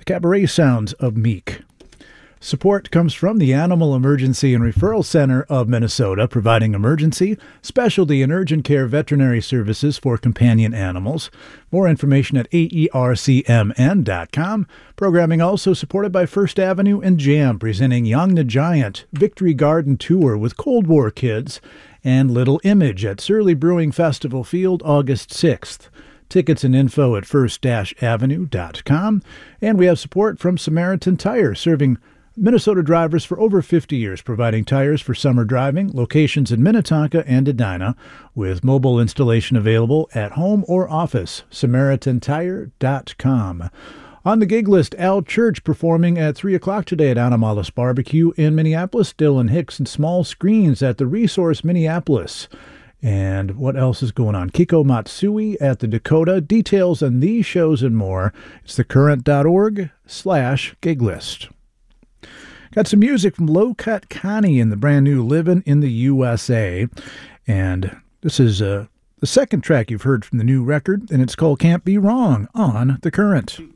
Cabaret Sounds of Meek. Support comes from the Animal Emergency and Referral Center of Minnesota, providing emergency, specialty, and urgent care veterinary services for companion animals. More information at aercmn.com. Programming also supported by First Avenue and Jam, presenting Young the Giant Victory Garden Tour with Cold War Kids, and Little Image at Surly Brewing Festival Field, August 6th. Tickets and info at firstavenue.com. And we have support from Samaritan Tire, serving Minnesota drivers for over 50 years, providing tires for summer driving, locations in Minnetonka and Edina, with mobile installation available at home or office. SamaritanTire.com. On the gig list, Al Church performing at 3 o'clock today at Animalis Barbecue in Minneapolis. Dylan Hicks and Small Screens at the Resource Minneapolis. And what else is going on? Kiko Matsui at the Dakota. Details on these shows and more. It's thecurrent.org/gig list. Got some music from Low Cut Connie in the brand new Livin' in the USA. And this is the second track you've heard from the new record, and it's called Can't Be Wrong on The Current.